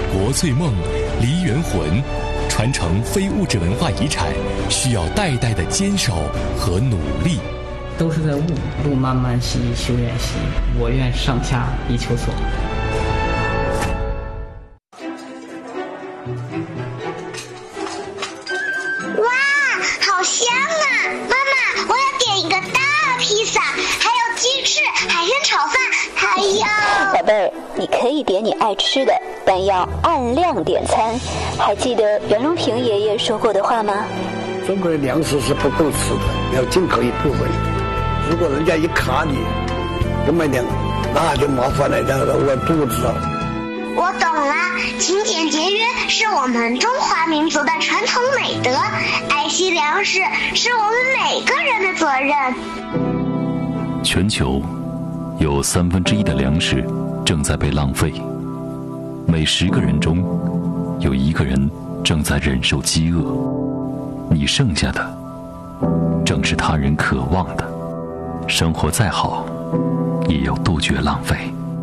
国粹梦、梨园魂，传承非物质文化遗产需要代代的坚守和努力。 都是在悟，路漫漫兮修远兮，我愿上下一求索。 哇，好香啊！妈妈，我要点一个大披萨，还有鸡翅、海鲜炒饭，还有…… 宝贝儿，你可以点你爱吃的，但要按量点餐。还记得袁隆平爷爷说过的话吗？ 中国的粮食是不够吃的，要进口一部分。如果人家一卡你这么点，那就麻烦了，让我肚子了。 我懂了，勤俭节约是我们中华民族的传统美德，爱惜粮食是我们每个人的责任。 全球有1/3的粮食正在被浪费，每10个人中有1个人正在忍受饥饿。你剩下的正是他人渴望的。生活再好，也要杜绝浪费。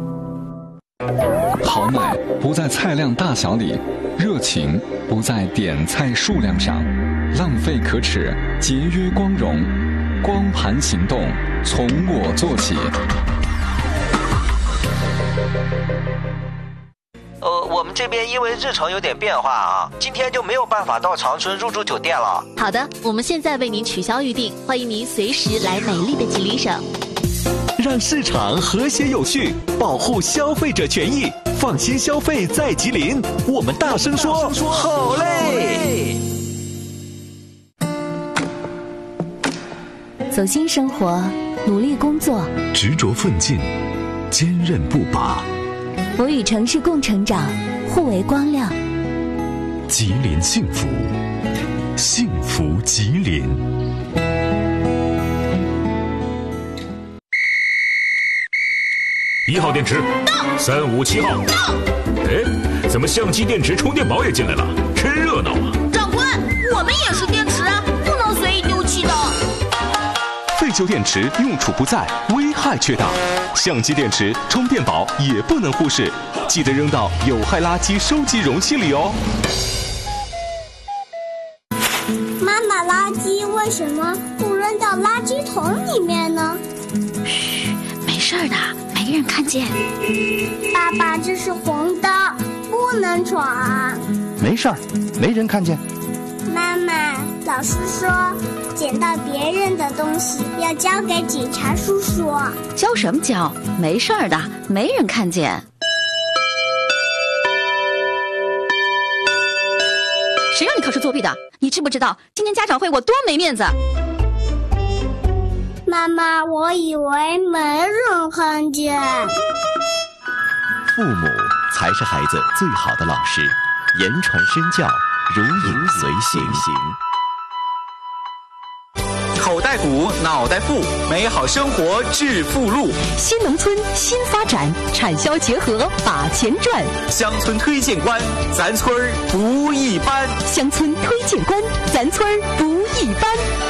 好买不在菜量大小里，热情不在点菜数量上，浪费可耻，节约光荣。光盘行动，从我做起。 我们这边因为日程有点变化啊，今天就没有办法到长春入住酒店了。 好的，我们现在为您取消预定，欢迎您随时来美丽的吉林省。 让市场和谐有序，保护消费者权益，放心消费在吉林。我们大声说，好嘞！ 走心生活，努力工作， 执着奋进，坚韧不拔。 我与城市共成长，互为光亮。 吉林幸福，幸福吉林。 1号电池到，357号到。哎，怎么相机电池充电宝也进来了？真热闹啊！ 长官，我们也是电池啊，不能随意丢弃的。 废旧电池用处不在，危害却大。相机电池、充电宝也不能忽视，记得扔到有害垃圾收集容器里哦。 妈妈，垃圾为什么不扔到垃圾桶里面呢？ 嘘，没事的，没人看见。 爸爸，这是红灯，不能闯。 没事儿，没人看见。 妈妈，老师说捡到别人的东西要交给警察叔叔。 交什么交？没事的，没人看见。谁让你考试作弊的？你知不知道今天家长会我多没面子？ 妈妈，我以为没人看见。 父母才是孩子最好的老师，言传身教，如影随形。 口袋鼓，脑袋富，美好生活致富路。 新农村新发展，产销结合把钱赚。 乡村推荐官，咱村儿不一般。 乡村推荐官，咱村儿不一般。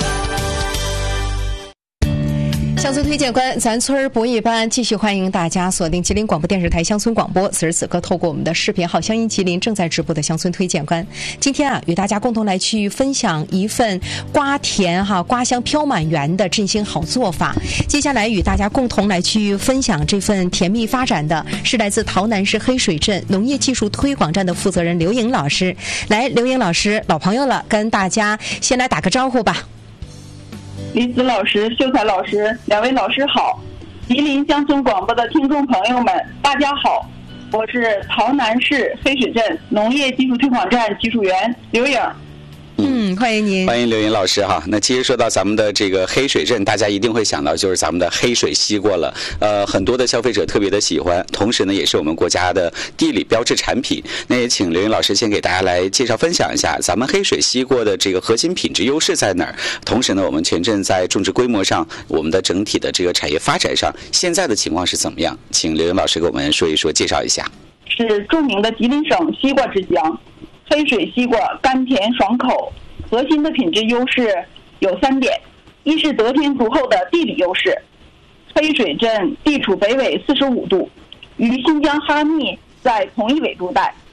乡村推荐官，咱村儿不一般。继续欢迎大家锁定吉林广播电视台乡村广播。此时此刻，透过我们的视频号乡音吉林正在直播的乡村推荐官。今天啊，与大家共同来去分享一份瓜田瓜香飘满园的振兴好做法。接下来与大家共同来去分享这份甜蜜发展的是来自洮南市黑水镇农业技术推广站的负责人刘颖老师。来，刘颖老师，老朋友了，跟大家先来打个招呼吧。 李子老师、秀才老师，两位老师好！吉林乡村广播的听众朋友们，大家好，我是洮南市黑水镇农业技术推广站技术员刘颖。 欢迎您， 欢迎刘颖老师哈。那其实说到咱们的这个黑水镇，大家一定会想到就是咱们的黑水西瓜了。很多的消费者特别的喜欢，同时呢，也是我们国家的地理标志产品。那也请刘颖老师先给大家来介绍分享一下咱们黑水西瓜的这个核心品质优势在哪儿。同时呢，我们全镇在种植规模上，我们的整体的这个产业发展上，现在的情况是怎么样？请刘颖老师给我们说一说，介绍一下。 是著名的吉林省西瓜之乡，黑水西瓜甘甜爽口。核心的品质优势有3点：一是得天独厚的地理优势，黑水镇地处北纬45度，与新疆哈密在同一纬度带，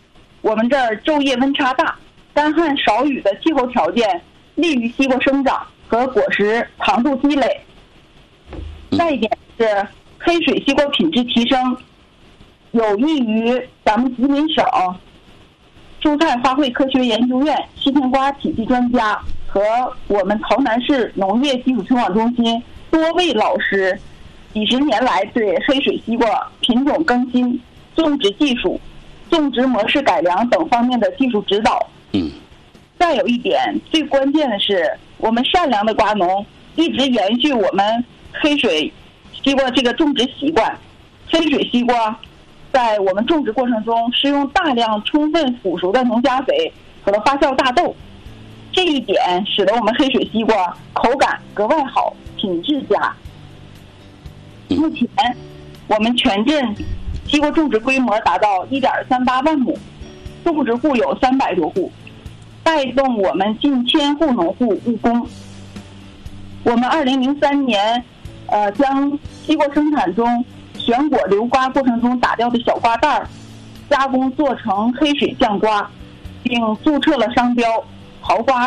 我们这儿昼夜温差大，干旱少雨的气候条件利于西瓜生长和果实糖度积累。再一点是黑水西瓜品质提升，有益于咱们吉林省蔬菜花卉科学研究院西甜瓜体系专家和我们洮南市农业技术推广中心多位老师几十年来对黑水西瓜品种更新、种植技术、种植模式改良等方面的技术指导。再有一点，最关键的是，我们善良的瓜农一直延续我们黑水西瓜这个种植习惯。黑水西瓜在我们种植过程中是用大量充分腐熟的农家肥和发酵大豆，这一点使得我们黑水西瓜口感格外好，品质佳。目前我们全镇西瓜种植规模达到1.38万亩，种植户有300多户，带动我们近1000户农户务工。我们2003年将西瓜生产中选果留瓜过程中打掉的小瓜袋加工做成黑水酱瓜，并注册了商标豪瓜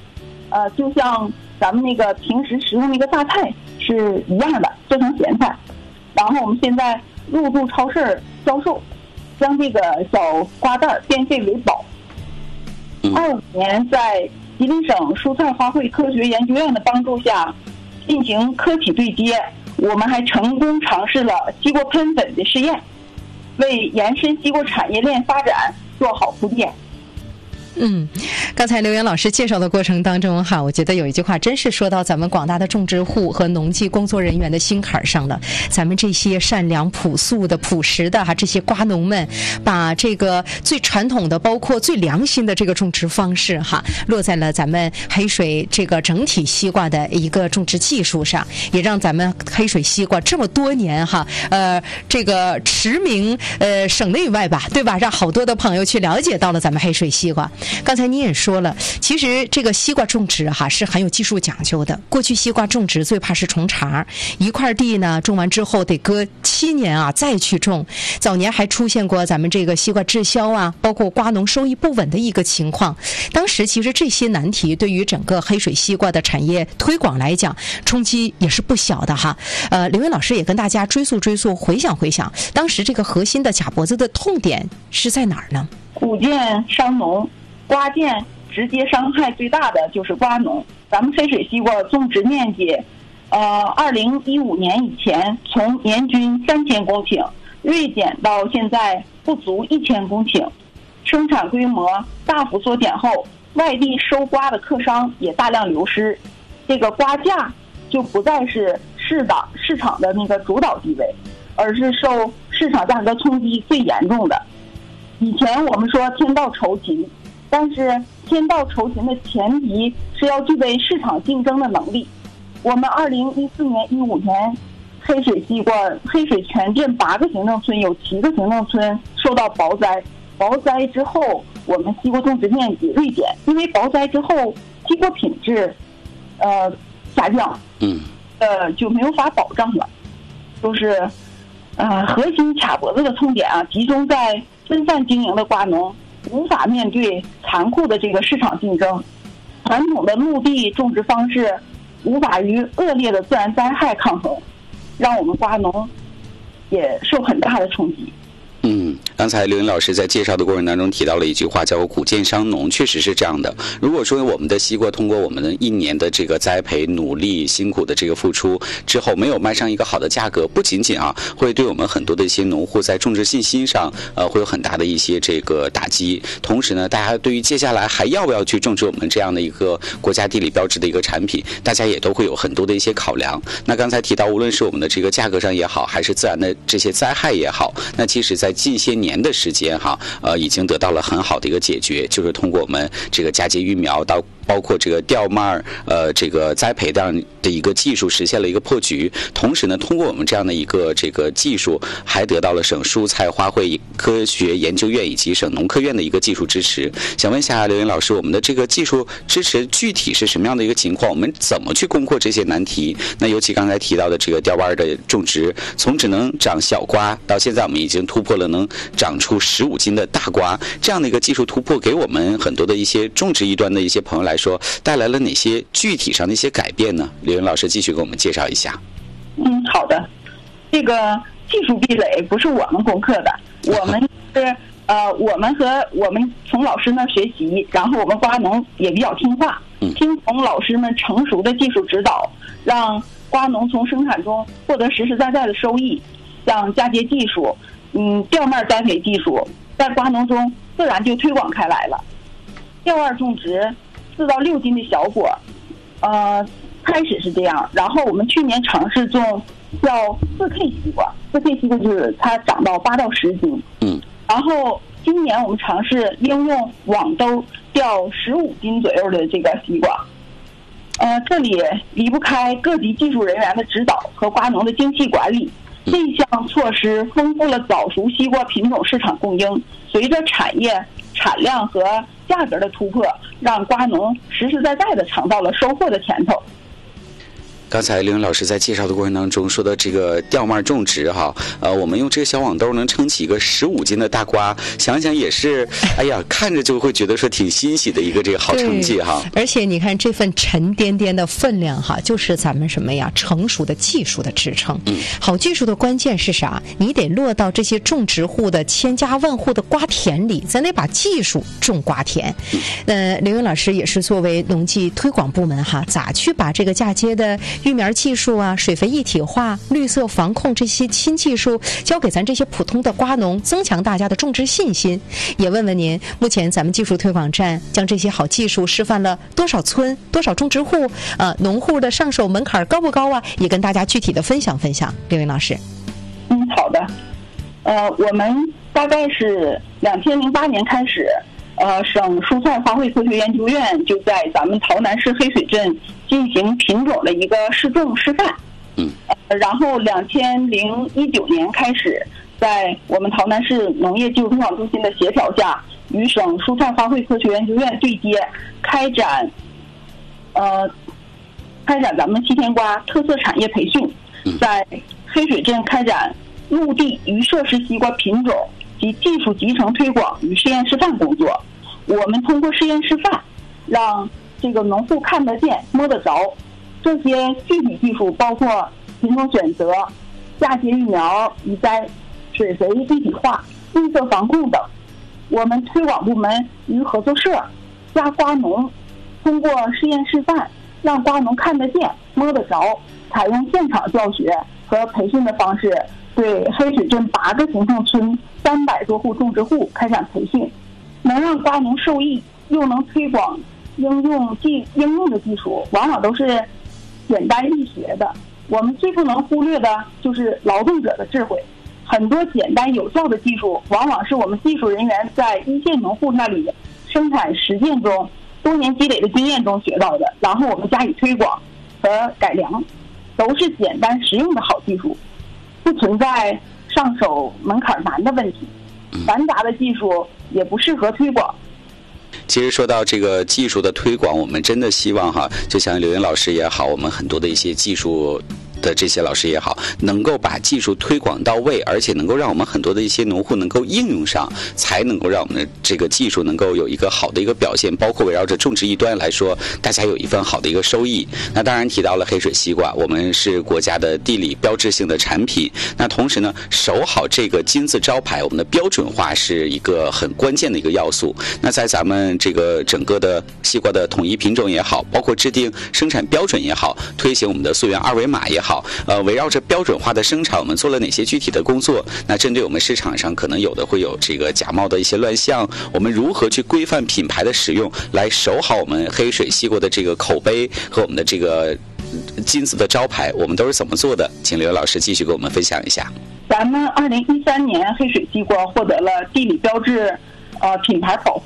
2，就像咱们那个平时食用那个榨菜是一样的，做成咸菜。然后我们现在入驻超市销售，将这个小瓜袋变废为宝。25年在吉林省蔬菜花卉科学研究院的帮助下进行科体对接，我们还成功尝试了西瓜喷粉的试验，为延伸西瓜产业链发展做好铺垫。 刚才刘源老师介绍的过程当中哈，我觉得有一句话真是说到咱们广大的种植户和农技工作人员的心坎上了。咱们这些善良、朴素的、朴实的这些瓜农们，把这个最传统的，包括最良心的这个种植方式落在了咱们黑水这个整体西瓜的一个种植技术上，也让咱们黑水西瓜这么多年这个驰名省内外吧，对吧？让好多的朋友去了解到了咱们黑水西瓜。刚才你也说了，其实这个西瓜种植是很有技术讲究的。过去西瓜种植最怕是虫茬，一块地呢种完之后得隔7年再去种。早年还出现过咱们这个西瓜滞销包括瓜农收益不稳的一个情况。当时其实这些难题对于整个黑水西瓜的产业推广来讲，冲击也是不小的刘源老师也跟大家追溯回想，当时这个核心的卡脖子的痛点是在哪儿呢？ 谷贱伤农，瓜贱直接伤害最大的就是瓜农。咱们黑水西瓜种植面积2015年以前从年均3000公顷锐减到现在不足1000公顷，生产规模大幅缩减后，外地收瓜的客商也大量流失，这个瓜价就不再是市场的那个主导地位，而是受市场价格冲击最严重的。以前我们说天道酬勤，但是天道酬勤的前提是要具备市场竞争的能力。我们2014年、15年黑水西瓜，黑水全镇8个行政村有7个行政村受到雹灾，雹灾之后我们西瓜种植面积锐减，因为雹灾之后西瓜品质下降，就没有法保障了。就是核心卡脖子的痛点集中在分散经营的瓜农无法面对残酷的这个市场竞争，传统的陆地种植方式无法与恶劣的自然灾害抗衡，让我们瓜农也受很大的冲击。 刚才刘云老师在介绍的过程当中提到了一句话，叫谷贱伤农，确实是这样的。如果说我们的西瓜通过我们的1年的这个栽培、努力、辛苦的这个付出之后，没有卖上一个好的价格，不仅仅会对我们很多的一些农户在种植信心上会有很大的一些这个打击。同时呢，大家对于接下来还要不要去种植我们这样的一个国家地理标志的一个产品，大家也都会有很多的一些考量。那刚才提到，无论是我们的这个价格上也好，还是自然的这些灾害也好，那其实在近些年的时间已经得到了很好的一个解决，就是通过我们这个嫁接育苗到包括这个吊蔓这个栽培这样的一个技术实现了一个破局。同时呢，通过我们这样的一个这个技术，还得到了省蔬菜花卉科学研究院以及省农科院的一个技术支持。想问一下刘云老师，我们的这个技术支持具体是什么样的一个情况？我们怎么去攻克这些难题？那尤其刚才提到的这个吊蔓的种植，从只能长小瓜到现在我们已经突破了能长出15斤的大瓜，这样的一个技术突破，给我们很多的一些种植一端的一些朋友来说，带来了哪些具体上的一些改变呢？刘云老师继续给我们介绍一下。 好的。这个技术壁垒不是我们攻克的，我们是我们从老师那儿学习，然后我们瓜农也比较听话，听从老师们成熟的技术指导，让瓜农从生产中获得实实在在的收益。像嫁接技术、吊蔓栽培技术，在瓜农中自然就推广开来了。吊蔓种植4到6斤的小果，开始是这样，然后我们去年尝试种叫4K 西瓜，4K 西瓜就是它长到8到10斤，然后今年我们尝试应用网兜吊15斤左右的这个西瓜。这里离不开各级技术人员的指导和瓜农的精细管理。这项措施丰富了早熟西瓜品种市场供应，随着产业产量和价格的突破，让瓜农实实在在的尝到了收获的甜头。 刚才刘云老师在介绍的过程当中说的这个吊蔓种植我们用这个小网兜能撑起一个15斤的大瓜，想想也是，哎呀，看着就会觉得说挺欣喜的一个这个好成绩而且你看这份沉甸甸的分量就是咱们什么呀成熟的技术的支撑。好技术的关键是啥？你得落到这些种植户的千家万户的瓜田里，咱得把技术种瓜田。刘云老师也是作为农技推广部门咋去把这个嫁接的育苗技术水肥一体化、绿色防控这些新技术交给咱这些普通的瓜农，增强大家的种植信心。也问问您，目前咱们技术推广站将这些好技术示范了多少村、多少种植户？农户的上手门槛高不高也跟大家具体的分享分享。刘云老师。 好的。我们大概是2008年开始，省蔬菜花卉科学研究院就在咱们陶南市黑水镇进行品种的一个试种示范。然后2019年开始，在我们陶南市农业技术推广中心的协调下，与省蔬菜花卉科学研究院对接，开展咱们西甜瓜特色产业培训，在黑水镇开展陆地鱼设施西瓜品种及技术集成推广与试验示范工作。我们通过试验示范，让这个农户看得见、摸得着。这些具体技术包括品种选择、嫁接育苗、移栽、水肥一体化、绿色防控等。我们推广部门与合作社加瓜农，通过试验示范，让瓜农看得见、摸得着，采用现场教学和培训的方式，对黑水镇8个行政村300多户种植户开展培训，能让瓜农受益，又能推广应用的技术，往往都是简单易学的。我们最不能忽略的就是劳动者的智慧，很多简单有效的技术，往往是我们技术人员在一线农户那里生产实践中多年积累的经验中学到的，然后我们加以推广和改良，都是简单实用的好技术，不存在上手门槛难的问题。繁杂的技术也不适合推广。 其实说到这个技术的推广，我们真的希望就像刘云老师也好，我们很多的一些技术的这些老师也好，能够把技术推广到位，而且能够让我们很多的一些农户能够应用上，才能够让我们的这个技术能够有一个好的一个表现，包括围绕着种植一端来说，大家有一份好的一个收益。那当然提到了黑水西瓜，我们是国家的地理标志性的产品，那同时呢，守好这个金字招牌，我们的标准化是一个很关键的一个要素。那在咱们这个整个的西瓜的统一品种也好，包括制定生产标准也好，推行我们的溯源2维码也好，围绕着标准化的生产，我们做了哪些具体的工作？那针对我们市场上可能有的会有这个假冒的一些乱象，我们如何去规范品牌的使用，来守好我们黑水西瓜的这个口碑和我们的这个金字的招牌，我们都是怎么做的？请刘老师继续给我们分享一下。 咱们2013年黑水西瓜获得了地理标志品牌保护，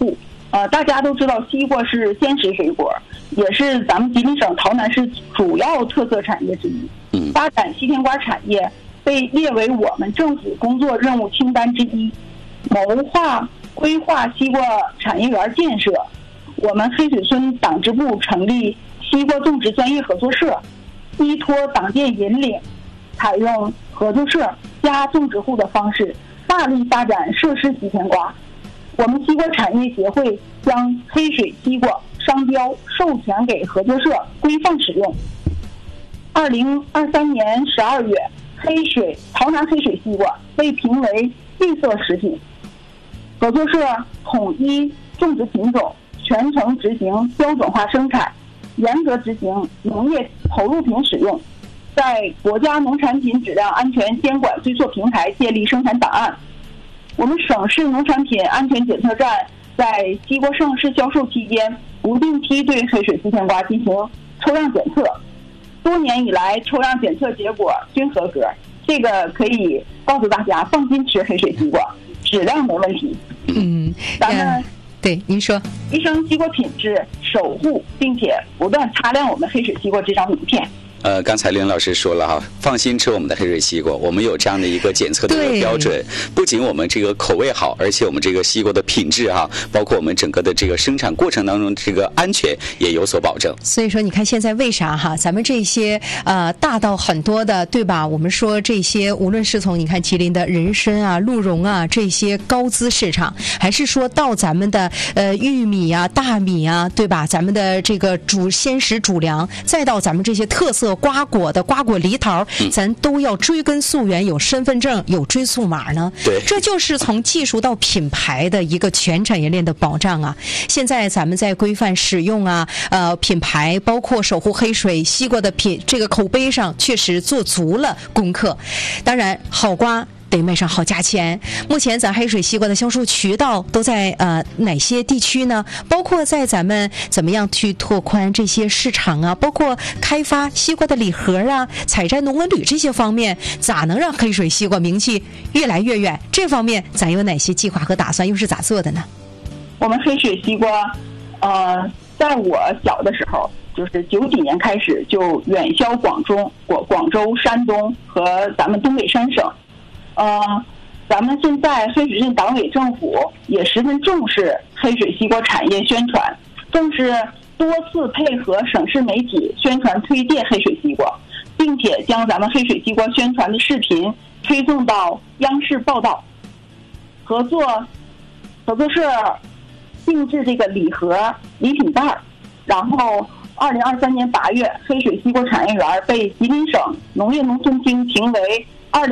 大家都知道西瓜是鲜食水果，也是咱们吉林省洮南市主要特色产业之一。发展西甜瓜产业被列为我们政府工作任务清单之一。谋划规划西瓜产业园建设，我们黑水村党支部成立西瓜种植专业合作社，依托党建引领，采用合作社加种植户的方式，大力发展设施西甜瓜。我们西瓜产业协会将黑水西瓜商标授权给合作社规范使用。2023年12月，洮南黑水西瓜被评为绿色食品。合作社统一种植品种，全程执行标准化生产，严格执行农业投入品使用，在国家农产品质量安全监管追溯平台建立生产档案。我们省市农产品安全检测站在西瓜上市销售期间，不定期对黑水西甜瓜进行抽样检测，多年以来抽样检测结果均合格，这个可以告诉大家放心吃黑水西瓜，质量没问题。咱们对您说， 提升西瓜品质，守护并且不断擦亮我们黑水西瓜这张名片。 刚才刘老师说了哈，放心吃我们的黑水西瓜，我们有这样的一个检测的一个标准，不仅我们这个口味好，而且我们这个西瓜的品质哈，包括我们整个的这个生产过程当中这个安全也有所保证。 所以说你看现在为啥哈，咱们这些大到很多的，对吧？我们说这些无论是从你看吉林的人参啊、鹿茸啊这些高资市场，还是说到咱们的玉米啊、大米啊，对吧？咱们的这个鲜食主粮，再到咱们这些特色瓜果的瓜果梨桃，咱都要追根溯源，有身份证，有追溯码呢。 对， 这就是从技术到品牌的一个全产业链的保障啊。现在咱们在规范使用啊，品牌包括守护黑水西瓜的这个口碑上，确实做足了功课。当然，好瓜得卖上好价钱。目前咱黑水西瓜的销售渠道都在哪些地区呢？包括在咱们怎么样去拓宽这些市场啊，包括开发西瓜的礼盒啊、采摘农文旅这些方面，咋能让黑水西瓜名气越来越远？这方面咱有哪些计划和打算，又是咋做的呢？ 我们黑水西瓜在我小的时候，就是90几年开始就远销广州、山东和咱们东北三省。咱们现在黑水镇党委政府也十分重视黑水西瓜产业宣传，正是多次配合省市媒体宣传推荐黑水西瓜，并且将咱们黑水西瓜宣传的视频推送到央视报道。合作社定制这个礼盒、礼品袋，然后2023年8月，黑水西瓜产业园被吉林省农业农村厅评为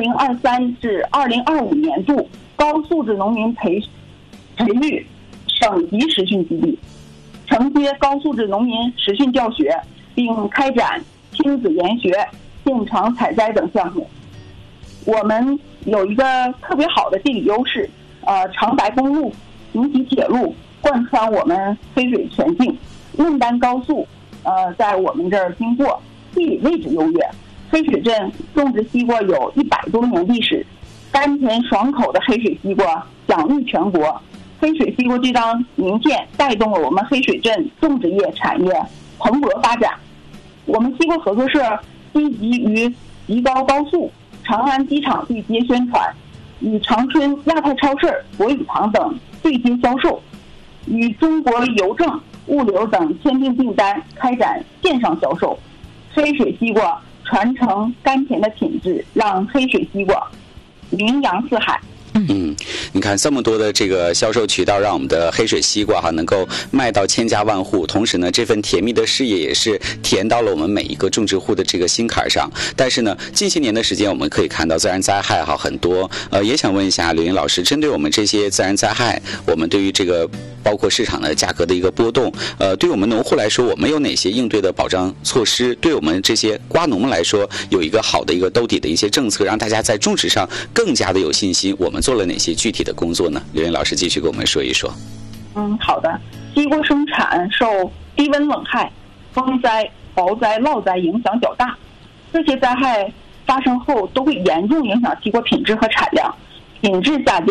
2023至2025年度高素质农民培育省级实训基地，承接高素质农民实训教学，并开展亲子研学、现场采摘等项目。我们有一个特别好的地理优势，长白公路、平齐铁路贯穿我们黑水全境，嫩丹高速在我们这儿经过，地理位置优越。黑水镇种植西瓜有100多年历史，甘甜爽口的黑水西瓜享誉全国。黑水西瓜这张名片带动了我们黑水镇种植业产业蓬勃发展。我们西瓜合作社积极与吉高高速、长安机场对接宣传，与长春亚太超市、国语堂等对接销售，与中国邮政、物流等签订订单，开展线上销售。黑水西瓜传承甘甜的品质，让黑水西瓜名扬四海。 你看这么多的这个销售渠道，让我们的黑水西瓜能够卖到千家万户，同时呢，这份甜蜜的事业也是甜到了我们每一个种植户的这个心坎上。但是呢，近些年的时间，我们可以看到自然灾害很多。也想问一下刘云老师，针对我们这些自然灾害，我们对于这个包括市场的价格的一个波动，对我们农户来说，我们有哪些应对的保障措施？对我们这些瓜农们来说，有一个好的一个兜底的一些政策，让大家在种植上更加的有信心。我们做了哪些具体的工作呢？刘云老师继续给我们说一说。 好的。西瓜生产受低温冷害、风灾、雹灾、涝灾影响较大，这些灾害发生后都会严重影响西瓜品质和产量，品质下降，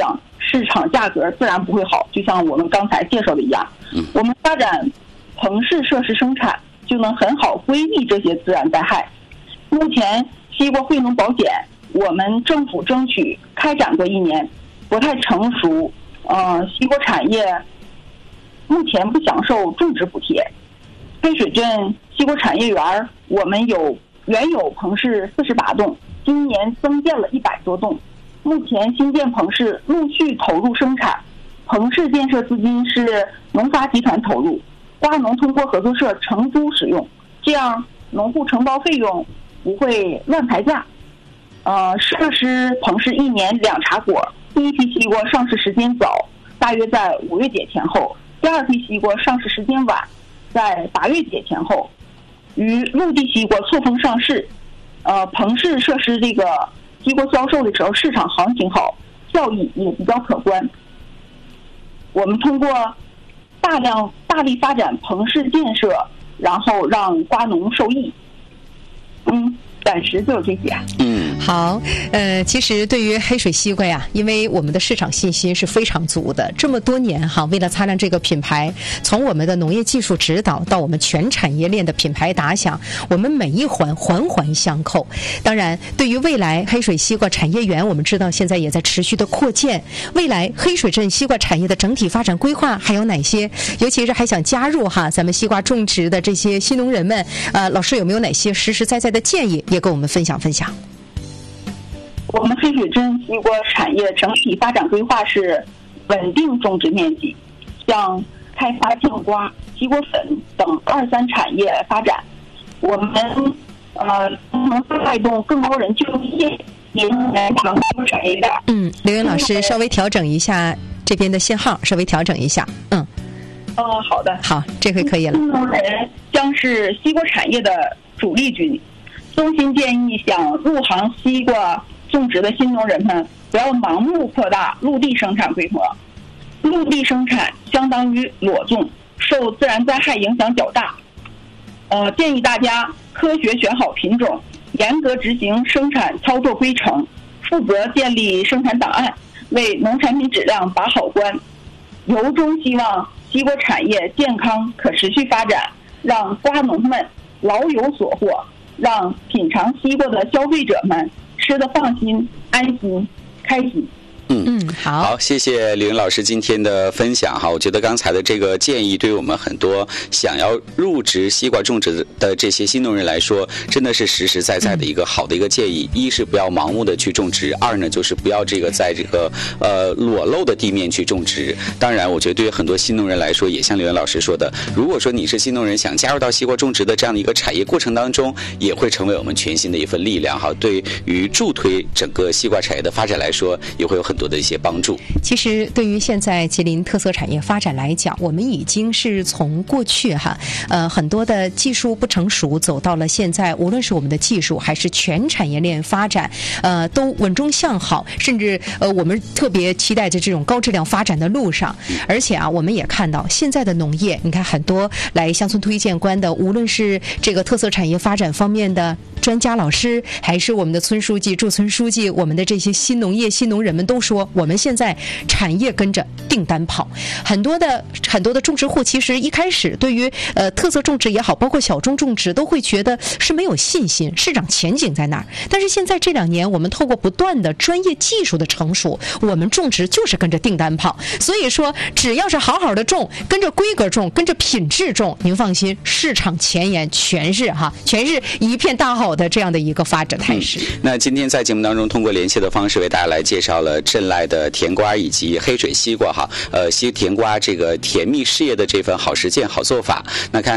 市场价格自然不会好，就像我们刚才介绍的一样。我们发展棚式设施生产，就能很好规避这些自然灾害。目前西瓜惠农保险，我们政府争取开展过1年，不太成熟。西瓜产业目前不享受种植补贴。黑水镇西瓜产业园，我们原有棚式48栋，今年增建了100多栋。目前新建棚式陆续投入生产，棚式建设资金是农发集团投入，瓜农通过合作社承租使用，这样农户承包费用不会乱抬价。设施棚式1年2茬果，第一批西瓜上市时间早，大约在5月节前后；第二批西瓜上市时间晚，在8月节前后。与陆地西瓜错峰上市，棚式设施这个西瓜销售的时候，市场行情好，效益也比较可观。我们通过大力发展棚式建设，然后让瓜农受益。暂时就这些。 好，其实对于黑水西瓜呀，因为我们的市场信心是非常足的，这么多年哈，为了擦亮这个品牌，从我们的农业技术指导到我们全产业链的品牌打响，我们每一环环环相扣。当然，对于未来黑水西瓜产业园，我们知道现在也在持续的扩建。未来黑水镇西瓜产业的整体发展规划还有哪些？尤其是还想加入哈咱们西瓜种植的这些新农人们，老师有没有哪些实实在在的建议，也跟我们分享分享？ 我们黑水镇西瓜产业整体发展规划是稳定种植面积，向开发酱瓜、西瓜粉等2、3产业发展。我们能带动更多人就业，也来长西瓜产业链。 刘云老师，稍微调整一下这边的信号，稍微调整一下。 好的。 好，这回可以了。 新农人将是西瓜产业的主力军。衷心建议想入行西瓜种植的新农人们不要盲目扩大陆地生产规模。陆地生产相当于裸种，受自然灾害影响较大。建议大家科学选好品种，严格执行生产操作规程，负责建立生产档案，为农产品质量把好关。由衷希望西瓜产业健康可持续发展，让瓜农们老有所获，让品尝西瓜的消费者们吃得放心、安心、开心。 好， 谢谢李云老师今天的分享哈。我觉得刚才的这个建议，对于我们很多想要入职西瓜种植的这些新农人来说，真的是实实在在的一个好的一个建议。一是不要盲目的去种植，二呢就是不要在这个裸露的地面去种植。当然，我觉得对于很多新农人来说，也像刘云老师说的，如果说你是新农人想加入到西瓜种植的这样的一个产业过程当中，也会成为我们全新的一份力量哈。对于助推整个西瓜产业的发展来说，也会有很多的一些帮助。 其实对于现在吉林特色产业发展来讲，我们已经是从过去很多的技术不成熟，走到了现在，无论是我们的技术还是全产业链发展，都稳中向好，甚至我们特别期待着这种高质量发展的路上。而且我们也看到现在的农业，你看很多来乡村推荐官的，无论是这个特色产业发展方面的专家老师，还是我们的村书记、驻村书记，我们的这些新农业新农人们都说，我们现在产业跟着订单跑。很多的种植户其实一开始对于特色种植也好，包括小众种植，都会觉得是没有信心，市场前景在哪儿。但是现在这2年，我们透过不断的专业技术的成熟，我们种植就是跟着订单跑。所以说，只要是好好的种，跟着规格种，跟着品质种，您放心，市场前沿全是一片大好的这样的一个发展态势。 那今天在节目当中，通过连线的方式为大家来介绍了镇赖的甜瓜以及黑水西瓜哈，甜瓜这个甜蜜事业的这份好实践、好做法。那看